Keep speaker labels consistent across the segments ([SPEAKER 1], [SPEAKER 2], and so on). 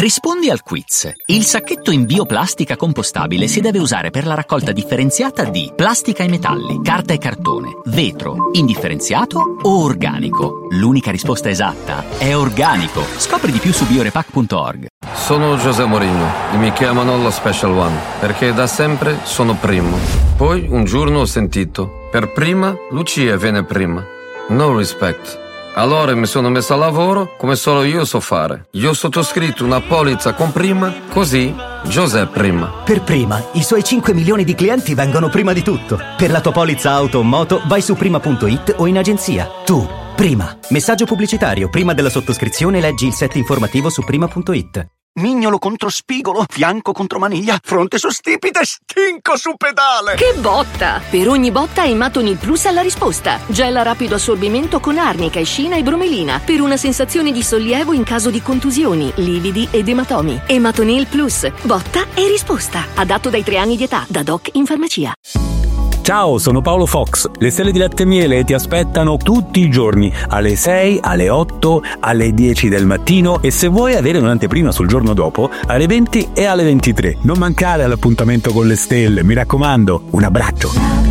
[SPEAKER 1] Rispondi al quiz. Il sacchetto in bioplastica compostabile si deve usare per la raccolta differenziata di plastica e metalli, carta e cartone, vetro, indifferenziato o organico. L'unica risposta esatta è organico. Scopri di più su biorepack.org.
[SPEAKER 2] Sono José Mourinho e mi chiamano lo Special One perché da sempre sono primo. Poi un giorno ho sentito: per prima Lucia viene prima. No respect. Allora mi sono messo a lavoro come solo io so fare. Io ho sottoscritto una polizza con prima, così José prima.
[SPEAKER 3] Per prima, i suoi 5 milioni di clienti vengono prima di tutto. Per la tua polizza auto o moto vai su prima.it o in agenzia. Tu, prima. Messaggio pubblicitario. Prima della sottoscrizione leggi il set informativo su prima.it.
[SPEAKER 4] Mignolo contro spigolo, fianco contro maniglia, fronte su stipite, stinco su pedale.
[SPEAKER 5] Che botta! Per ogni botta Ematonil Plus ha la risposta. Gel a rapido assorbimento con arnica, escina e bromelina per una sensazione di sollievo in caso di contusioni, lividi ed ematomi. Ematonil Plus, botta e risposta. Adatto dai 3 anni di età, da doc in farmacia.
[SPEAKER 6] Ciao, sono Paolo Fox. Le stelle di latte e miele ti aspettano tutti i giorni, alle 6, alle 8, alle 10 del mattino e se vuoi avere un'anteprima sul giorno dopo, alle 20 e alle 23. Non mancare all'appuntamento con le stelle, mi raccomando. Un abbraccio.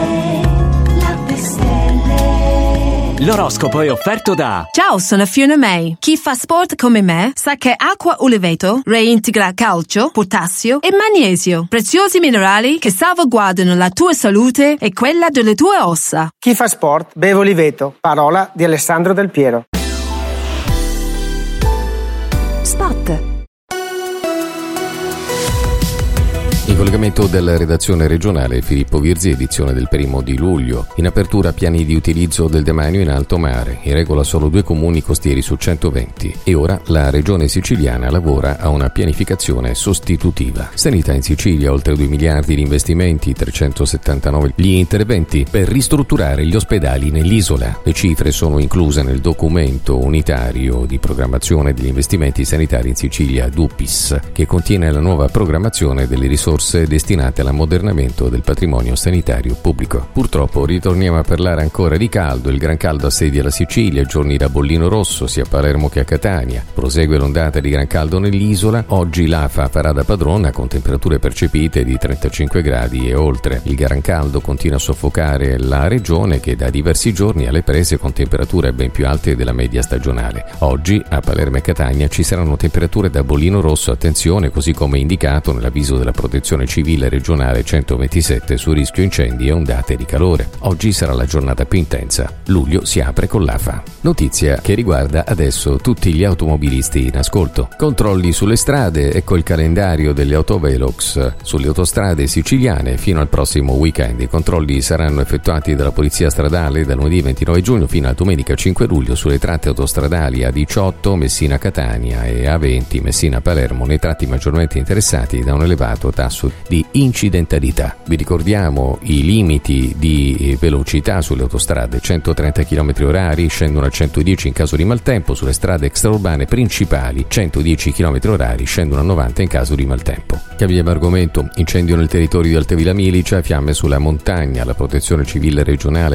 [SPEAKER 7] L'oroscopo è offerto da...
[SPEAKER 8] Ciao, sono Fiona May. Chi fa sport come me sa che acqua Oliveto reintegra calcio, potassio e magnesio, preziosi minerali che salvaguardano la tua salute e quella delle tue ossa.
[SPEAKER 9] Chi fa sport beve Oliveto, parola di Alessandro Del Piero.
[SPEAKER 8] Spot.
[SPEAKER 10] In collegamento della redazione regionale Filippo Virzi, edizione del 1° di luglio. In apertura piani di utilizzo del demanio in alto mare, in regola solo 2 comuni costieri su 120 e ora la regione siciliana lavora a una pianificazione sostitutiva. Sanità in Sicilia, oltre 2 miliardi di investimenti, 379 gli interventi per ristrutturare gli ospedali nell'isola. Le cifre sono incluse nel documento unitario di programmazione degli investimenti sanitari in Sicilia DUPIS, che contiene la nuova programmazione delle risorse destinate all'ammodernamento del patrimonio sanitario pubblico. Purtroppo ritorniamo a parlare ancora di caldo. Il gran caldo assedia la Sicilia, giorni da bollino rosso sia a Palermo che a Catania. Prosegue l'ondata di gran caldo nell'isola. Oggi l'AFA farà da padrona con temperature percepite di 35 gradi e oltre. Il gran caldo continua a soffocare la regione che da diversi giorni ha le prese con temperature ben più alte della media stagionale. Oggi a Palermo e Catania ci saranno temperature da bollino rosso, attenzione, così come indicato nell'avviso della Protezione Civile regionale 127 su rischio incendi e ondate di calore. Oggi sarà la giornata più intensa. Luglio si apre con l'AFA. Notizia che riguarda adesso tutti gli automobilisti in ascolto. Controlli sulle strade, ecco il calendario delle autovelox sulle autostrade siciliane fino al prossimo weekend. I controlli saranno effettuati dalla Polizia Stradale dal lunedì 29 giugno fino a domenica 5 luglio sulle tratte autostradali A18 Messina-Catania e A20 Messina-Palermo, nei tratti maggiormente interessati da un elevato tasso di incidentalità. Vi ricordiamo i limiti di velocità sulle autostrade: 130 km/h, scendono a 110 in caso di maltempo, sulle strade extraurbane principali 110 km/h, scendono a 90 in caso di maltempo. Cambiamo argomento: incendio nel territorio di Altavilla Milice, fiamme sulla montagna. La Protezione Civile regionale